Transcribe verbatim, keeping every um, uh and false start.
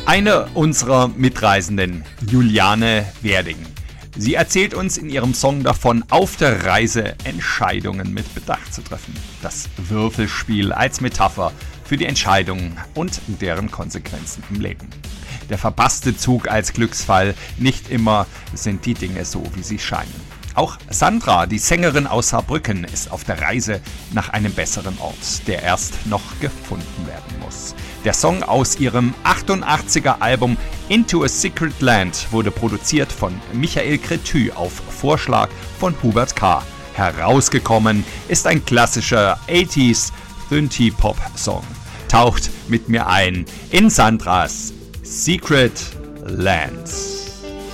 Eine unserer Mitreisenden, Juliane Werding. Sie erzählt uns in ihrem Song davon, auf der Reise Entscheidungen mit Bedacht zu treffen. Das Würfelspiel als Metapher für die Entscheidungen und deren Konsequenzen im Leben. Der verpasste Zug als Glücksfall, nicht immer sind die Dinge so, wie sie scheinen. Auch Sandra, die Sängerin aus Saarbrücken, ist auf der Reise nach einem besseren Ort, der erst noch gefunden werden muss. Der Song aus ihrem achtundachtziger Album Into a Secret Land wurde produziert von Michael Cretu auf Vorschlag von Hubert K. Herausgekommen ist ein klassischer achtziger Synthie-Pop-Song. Taucht mit mir ein in Sandras Secret Lands.